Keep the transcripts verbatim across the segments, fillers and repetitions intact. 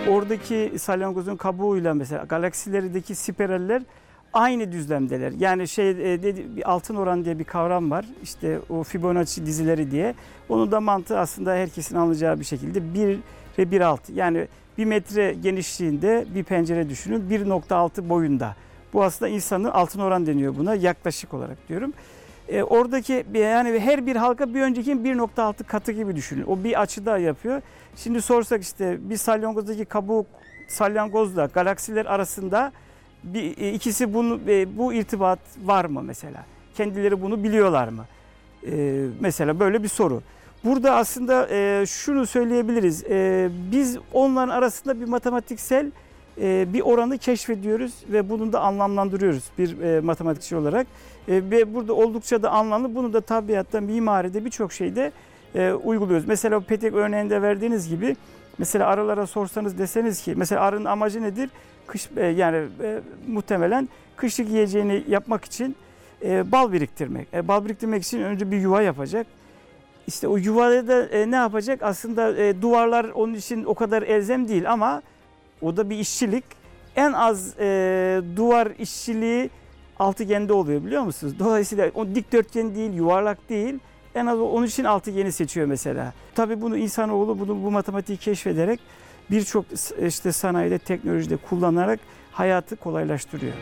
Oradaki salyangozun kabuğuyla mesela galaksilerdeki spiraller aynı düzlemdeler. Yani şey e, dedi, bir altın oran diye bir kavram var. İşte o Fibonacci dizileri diye. Onun da mantığı aslında herkesin anlayacağı bir şekilde bir ve bir altı. Yani bir metre genişliğinde bir pencere düşünün. bir nokta altı boyunda. Bu aslında insanın altın oran deniyor buna. Yaklaşık olarak diyorum. E, oradaki yani her bir halka bir öncekinin bir nokta altı katı gibi düşünün. O bir açıda yapıyor. Şimdi sorsak işte bir salyangozdaki kabuk salyangozla galaksiler arasında bir ikisi bunu bu irtibat var mı mesela? Kendileri bunu biliyorlar mı? E, mesela böyle bir soru. Burada aslında e, şunu söyleyebiliriz. E, biz onların arasında bir matematiksel e, bir oranı keşfediyoruz ve bunu da anlamlandırıyoruz bir e, matematikçi olarak. E, ve burada oldukça da anlamlı. Bunu da tabiatta, mimaride birçok şeyde e, uyguluyoruz. Mesela petek örneğinde verdiğiniz gibi mesela arılara sorsanız deseniz ki mesela arının amacı nedir? Kış e, yani e, muhtemelen kışlık yiyeceğini yapmak için e, bal biriktirmek. E, bal biriktirmek için önce bir yuva yapacak. İşte o yuvada da e, ne yapacak? Aslında e, duvarlar onun için o kadar elzem değil ama o da bir işçilik. En az e, duvar işçiliği altıgende oluyor biliyor musunuz? Dolayısıyla o dikdörtgen değil, yuvarlak değil. En az onun için altıgeni seçiyor mesela. Tabii bunu insanoğlu bunu bu matematiği keşfederek birçok işte sanayide, teknolojide kullanarak hayatı kolaylaştırıyor.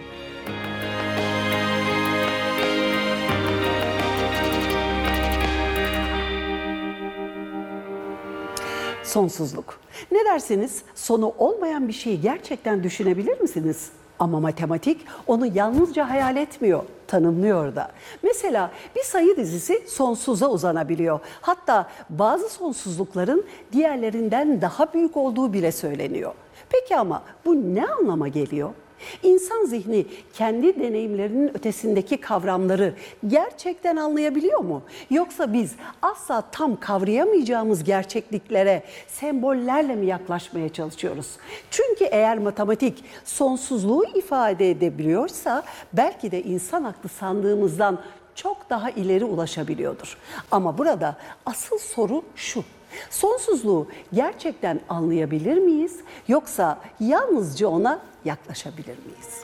Sonsuzluk. Ne dersiniz? Sonu olmayan bir şeyi gerçekten düşünebilir misiniz? Ama matematik onu yalnızca hayal etmiyor, tanımlıyor da. Mesela bir sayı dizisi sonsuza uzanabiliyor. Hatta bazı sonsuzlukların diğerlerinden daha büyük olduğu bile söyleniyor. Peki ama bu ne anlama geliyor? İnsan zihni kendi deneyimlerinin ötesindeki kavramları gerçekten anlayabiliyor mu? Yoksa biz asla tam kavrayamayacağımız gerçekliklere sembollerle mi yaklaşmaya çalışıyoruz? Çünkü eğer matematik sonsuzluğu ifade edebiliyorsa belki de insan aklı sandığımızdan çok daha ileri ulaşabiliyordur. Ama burada asıl soru şu. Sonsuzluğu gerçekten anlayabilir miyiz yoksa yalnızca ona yaklaşabilir miyiz?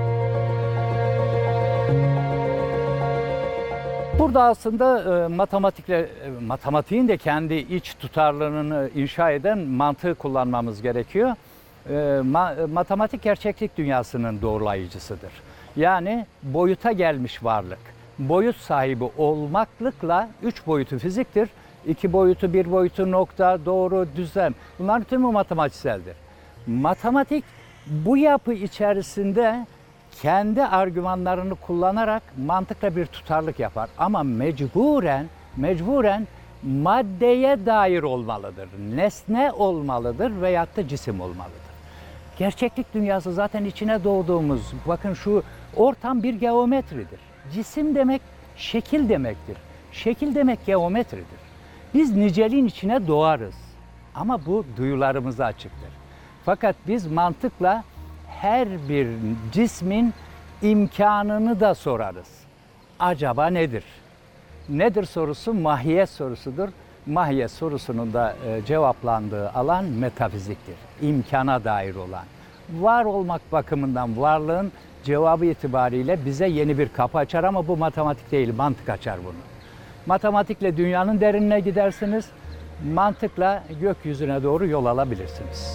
Burada aslında e, matematikle e, matematiğin de kendi iç tutarlılığını inşa eden mantığı kullanmamız gerekiyor. E, ma, matematik gerçeklik dünyasının doğrulayıcısıdır. Yani boyuta gelmiş varlık. Boyut sahibi olmaklıkla üç boyutu fiziktir. İki boyutu, bir boyutu, nokta, doğru, düzlem. Bunların tümü matematikseldir. Matematik bu yapı içerisinde kendi argümanlarını kullanarak mantıkla bir tutarlık yapar. Ama mecburen, mecburen maddeye dair olmalıdır. Nesne olmalıdır veyahut da cisim olmalıdır. Gerçeklik dünyası zaten içine doğduğumuz, bakın şu ortam bir geometridir. Cisim demek şekil demektir. Şekil demek geometridir. Biz niceliğin içine doğarız ama bu duyularımıza açıktır. Fakat biz mantıkla her bir cismin imkanını da sorarız. Acaba nedir? Nedir sorusu mahiyet sorusudur. Mahiyet sorusunun da cevaplandığı alan metafiziktir. İmkana dair olan. Var olmak bakımından varlığın cevabı itibariyle bize yeni bir kapı açar ama bu matematik değil, mantık açar bunu. Matematikle dünyanın derinine gidersiniz, mantıkla gökyüzüne doğru yol alabilirsiniz.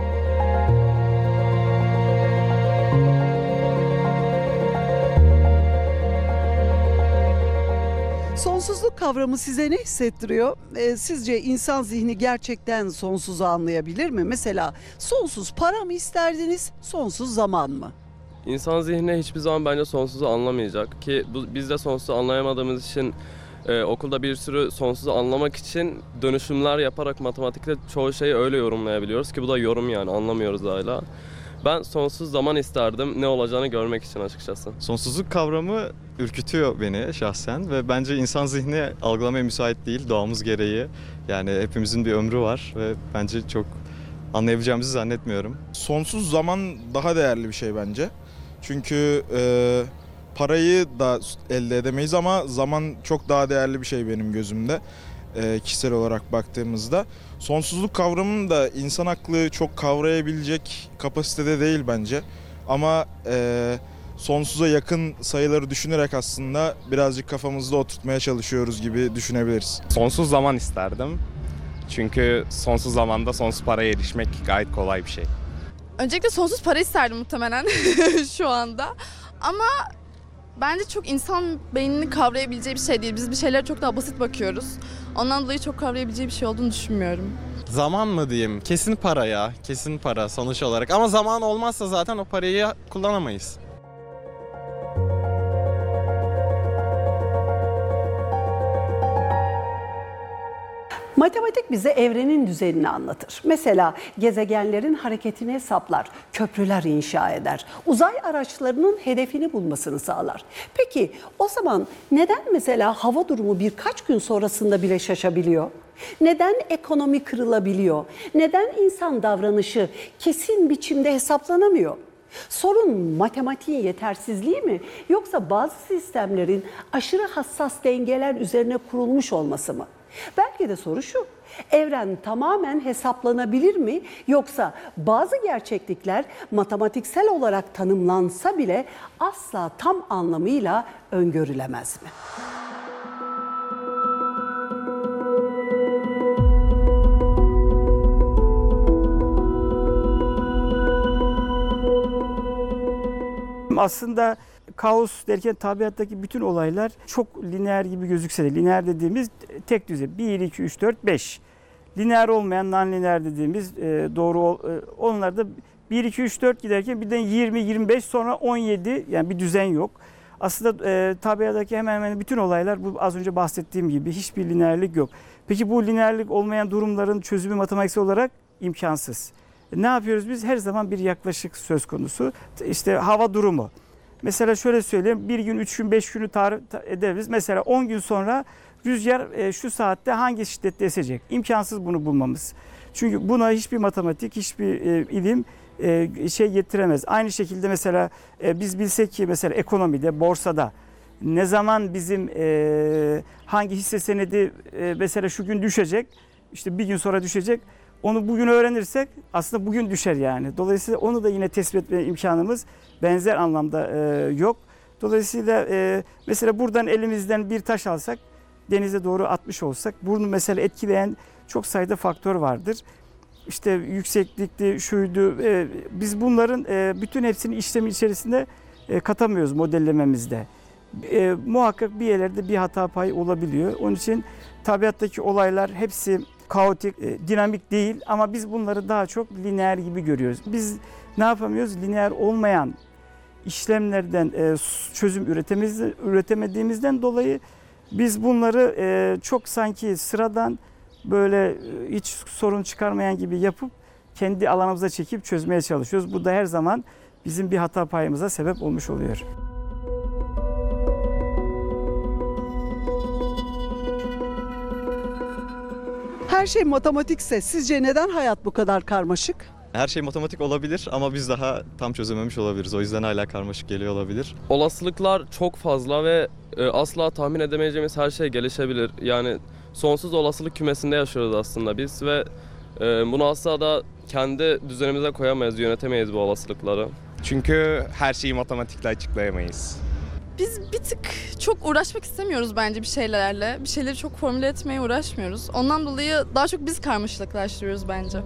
Sonsuzluk kavramı size ne hissettiriyor? Ee, sizce insan zihni gerçekten sonsuzu anlayabilir mi? Mesela sonsuz para mı isterdiniz, sonsuz zaman mı? İnsan zihni hiçbir zaman bence sonsuzu anlamayacak ki bu, biz de sonsuzu anlayamadığımız için Ee, okulda bir sürü sonsuzu anlamak için dönüşümler yaparak matematikte çoğu şeyi öyle yorumlayabiliyoruz ki bu da yorum yani anlamıyoruz hala. Ben sonsuz zaman isterdim ne olacağını görmek için açıkçası. Sonsuzluk kavramı ürkütüyor beni şahsen ve bence insan zihni algılamaya müsait değil doğamız gereği. Yani hepimizin bir ömrü var ve bence çok anlayabileceğimizi zannetmiyorum. Sonsuz zaman daha değerli bir şey bence. Çünkü e, parayı da elde edemeyiz ama zaman çok daha değerli bir şey benim gözümde. e, kişisel olarak baktığımızda. Sonsuzluk kavramını da insan aklı çok kavrayabilecek kapasitede değil bence. Ama e, sonsuza yakın sayıları düşünerek aslında birazcık kafamızda oturtmaya çalışıyoruz gibi düşünebiliriz. Sonsuz zaman isterdim. Çünkü sonsuz zamanda sonsuz paraya erişmek gayet kolay bir şey. Öncelikle sonsuz para isterdim muhtemelen şu anda. Ama bence çok insan beynini kavrayabileceği bir şey değil. Biz bir şeylere çok daha basit bakıyoruz. Ondan dolayı çok kavrayabileceği bir şey olduğunu düşünmüyorum. Zaman mı diyeyim? Kesin para ya. Kesin para sonuç olarak. Ama zaman olmazsa zaten o parayı kullanamayız. Matematik bize evrenin düzenini anlatır. Mesela gezegenlerin hareketini hesaplar, köprüler inşa eder, uzay araçlarının hedefini bulmasını sağlar. Peki o zaman neden mesela hava durumu birkaç gün sonrasında bile şaşabiliyor? Neden ekonomi kırılabiliyor? Neden insan davranışı kesin biçimde hesaplanamıyor? Sorun matematiğin yetersizliği mi, yoksa bazı sistemlerin aşırı hassas dengeler üzerine kurulmuş olması mı? Belki de soru şu: evren tamamen hesaplanabilir mi, yoksa bazı gerçeklikler matematiksel olarak tanımlansa bile asla tam anlamıyla öngörülemez mi? Aslında kaos derken tabiattaki bütün olaylar çok lineer gibi gözükse de, lineer dediğimiz tek düze bir, iki, üç, dört, beş. Lineer olmayan non-lineer dediğimiz e, doğru e, onlar da bir, iki, üç, dört giderken birden yirmi, yirmi beş, sonra on yedi, yani bir düzen yok. Aslında e, tabiattaki hemen hemen bütün olaylar bu az önce bahsettiğim gibi, hiçbir lineerlik yok. Peki bu lineerlik olmayan durumların çözümü matematiksel olarak imkansız. Ne yapıyoruz biz? Her zaman bir yaklaşık söz konusu. İşte hava durumu. Mesela şöyle söyleyeyim, bir gün, üç gün, beş günü tarif ederiz. Mesela on gün sonra rüzgar e, şu saatte hangi şiddette esecek? İmkansız bunu bulmamız. Çünkü buna hiçbir matematik, hiçbir e, ilim e, şey getiremez. Aynı şekilde mesela e, biz bilsek ki mesela ekonomide, borsada ne zaman bizim e, hangi hisse senedi e, mesela şu gün düşecek, işte bir gün sonra düşecek. Onu bugün öğrenirsek aslında bugün düşer yani. Dolayısıyla onu da yine tespit etme imkanımız benzer anlamda e, yok. Dolayısıyla e, mesela buradan elimizden bir taş alsak, denize doğru atmış olsak, bunu mesela etkileyen çok sayıda faktör vardır. İşte yükseklikti, şuydu. E, biz bunların e, bütün hepsini işlemi içerisinde e, katamıyoruz modellememizde. E, muhakkak bir yerlerde bir hata payı olabiliyor. Onun için tabiattaki olaylar hepsi kaotik, e, dinamik değil, ama biz bunları daha çok lineer gibi görüyoruz. Biz ne yapamıyoruz? Lineer olmayan işlemlerden e, çözüm üretemediğimizden dolayı biz bunları e, çok sanki sıradan, böyle e, hiç sorun çıkarmayan gibi yapıp kendi alanımıza çekip çözmeye çalışıyoruz. Bu da her zaman bizim bir hata payımıza sebep olmuş oluyor. Her şey matematikse sizce neden hayat bu kadar karmaşık? Her şey matematik olabilir ama biz daha tam çözememiş olabiliriz. O yüzden hala karmaşık geliyor olabilir. Olasılıklar çok fazla ve e, asla tahmin edemeyeceğimiz her şey gelişebilir. Yani sonsuz olasılık kümesinde yaşıyoruz aslında biz ve e, bunu asla da kendi düzenimize koyamayız, yönetemeyiz bu olasılıkları. Çünkü her şeyi matematikle açıklayamayız. Biz bir tık çok uğraşmak istemiyoruz bence bir şeylerle. Bir şeyleri çok formüle etmeye uğraşmıyoruz. Ondan dolayı daha çok biz karmaşıklaştırıyoruz bence.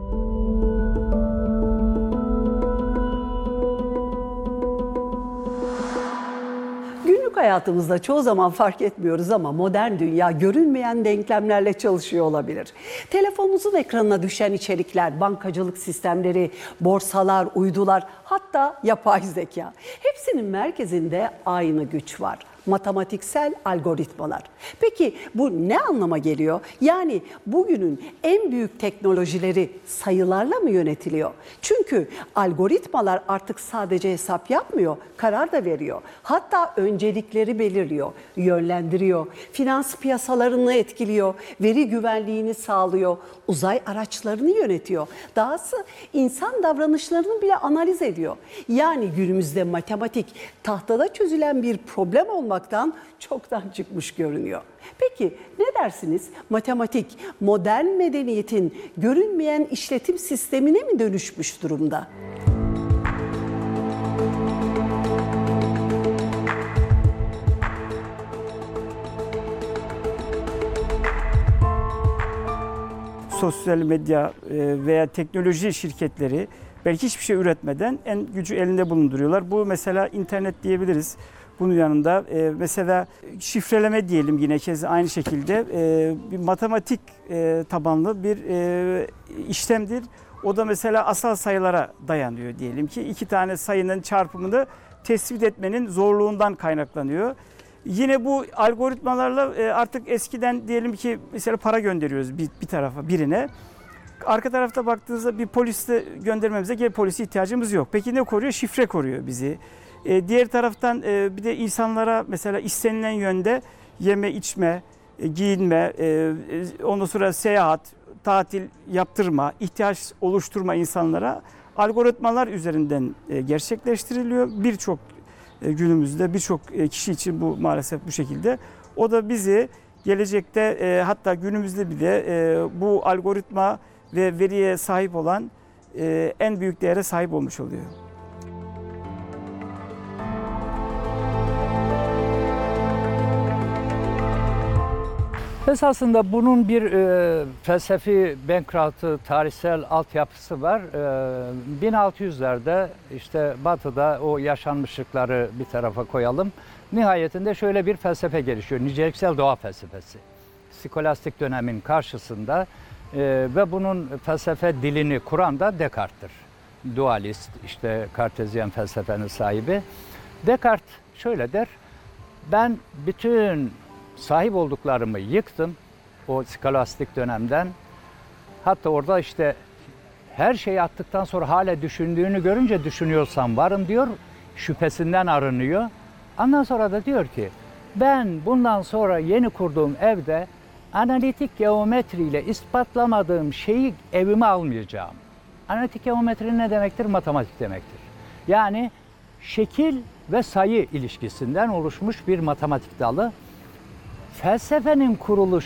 Günlük hayatımızda çoğu zaman fark etmiyoruz ama modern dünya görünmeyen denklemlerle çalışıyor olabilir. Telefonunuzun ekranına düşen içerikler, bankacılık sistemleri, borsalar, uydular, hatta yapay zeka. Hepsinin merkezinde aynı güç var: matematiksel algoritmalar. Peki bu ne anlama geliyor? Yani bugünün en büyük teknolojileri sayılarla mı yönetiliyor? Çünkü algoritmalar artık sadece hesap yapmıyor, karar da veriyor. Hatta öncelikleri belirliyor, yönlendiriyor, finans piyasalarını etkiliyor, veri güvenliğini sağlıyor, uzay araçlarını yönetiyor. Dahası insan davranışlarını bile analiz ediyor. Yani günümüzde matematik tahtada çözülen bir problem olmaktadır. olmaktan çoktan çıkmış görünüyor. Peki ne dersiniz? Matematik modern medeniyetin görünmeyen işletim sistemine mi dönüşmüş durumda? Sosyal medya e, veya teknoloji şirketleri belki hiçbir şey üretmeden en gücü elinde bulunduruyorlar. Bu mesela internet diyebiliriz. Bunun yanında e, mesela şifreleme diyelim, yine kez aynı şekilde e, bir matematik e, tabanlı bir e, işlemdir. O da mesela asal sayılara dayanıyor diyelim ki iki tane sayının çarpımını tespit etmenin zorluğundan kaynaklanıyor. Yine bu algoritmalarla e, artık eskiden diyelim ki mesela para gönderiyoruz bir, bir tarafa, birine. Arka tarafta baktığınızda bir polisi göndermemize gel polisi ihtiyacımız yok. Peki ne koruyor? Şifre koruyor bizi. E, diğer taraftan e, bir de insanlara mesela istenilen yönde yeme, içme, e, giyinme, e, ondan sonra seyahat, tatil yaptırma, ihtiyaç oluşturma insanlara algoritmalar üzerinden e, gerçekleştiriliyor. Birçok e, günümüzde birçok e, kişi için bu maalesef bu şekilde. O da bizi gelecekte e, hatta günümüzde bile e, bu algoritma ve veriye sahip olan e, en büyük değere sahip olmuş oluyor. Esasında bunun bir e, felsefi background'ı, tarihsel altyapısı var. E, bin altı yüzlerde işte Batı'da o yaşanmışlıkları bir tarafa koyalım. Nihayetinde şöyle bir felsefe gelişiyor. Niceliksel doğa felsefesi. Skolastik dönemin karşısında e, ve bunun felsefe dilini kuran da Descartes'tir. Dualist, işte Kartezyen felsefenin sahibi. Descartes şöyle der: ben bütün sahip olduklarımı yıktım o skolastik dönemden. Hatta orada işte her şeyi attıktan sonra hala düşündüğünü görünce düşünüyorsam varım diyor. Şüphesinden arınıyor. Ondan sonra da diyor ki ben bundan sonra yeni kurduğum evde analitik geometriyle ispatlamadığım şeyi evime almayacağım. Analitik geometri ne demektir? Matematik demektir. Yani şekil ve sayı ilişkisinden oluşmuş bir matematik dalı. Felsefenin kuruluşu